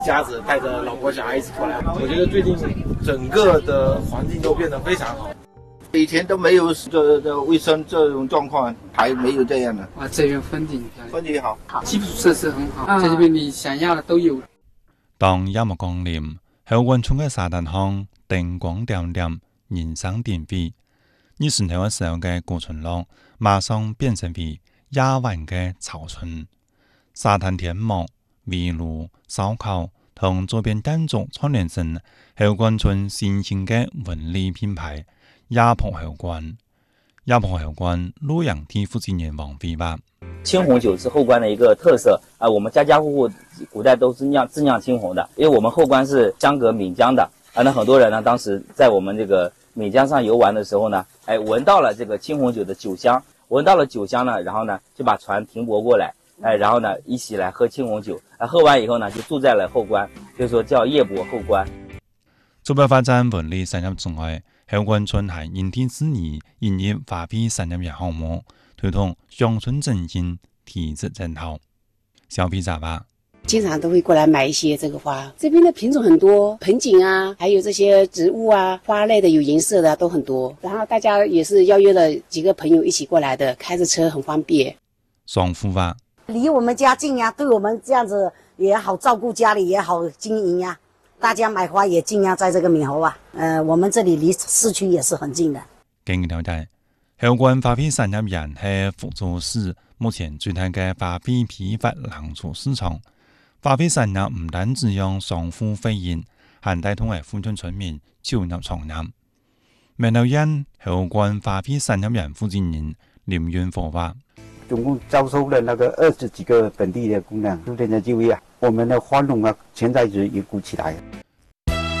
家子带着老婆小孩一起过来。我觉得最近整个的环境都变得非常好。 以前都没有这卫生这种状况，还没有这样的。 这边风景漂亮， 风景好， 基础设施很好，在这边你想要的都有。 當音樂降臨，後運村嘅沙灘巷燈光點點，人聲鼎沸。你上頭嘅時候嘅古村落，馬上變成為野灣嘅草村。沙灘天幕、圍爐、燒烤同周邊建築串聯成後運村新興嘅文旅品牌亞浦後關。亞浦後關洛陽地負責人王飛吧。 青红酒是后关的一个特色啊，我们家家户户古代都是自酿青红的，因为我们后关是相隔岷江的啊，那很多人呢当时在我们这个岷江上游玩的时候呢，闻到了这个青红酒的酒香，闻到了酒香呢，然后呢就把船停泊过来，然后呢一起来喝青红酒，喝完以后呢就住在了后关，所以说叫夜泊后关。 除了發展文旅產業之外，後關村係因地制宜營業花卉產業嘅項目，推動鄉村振興、體質正好。消費者吧， 经常都会过来买一些这个花，这边的品種很多，盆景啊，还有这些植物啊，花类的有颜色的都很多。然後大家也是邀約了幾個朋友一起過來的，開着車很方便。 雙福吧， 離我們家近呀，對我們這樣子也好照顧家裡也好經營呀。大家買花也盡量在這個闽侯啊，我們這裡離市區也是很近的。 經了解，後關花卉產業園係福州市目前最大嘅花卉批發冷儲市場。花卉產業唔單止讓商戶輝映，還帶動係附近村民就入創業。美樓園後關花卉產業園負責人林雲佛話： 總共招收了那個20幾個本地的姑娘，逐漸的就業，我們的花農啊，現在也鼓起來。